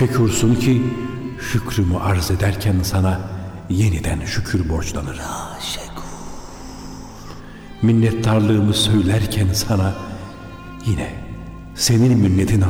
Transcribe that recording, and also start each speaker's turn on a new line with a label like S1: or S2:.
S1: şekursun ki şükrümü arz ederken sana yeniden şükür borçlanırım.
S2: Ya şekur.
S1: Minnettarlığımı söylerken sana yine senin minnetin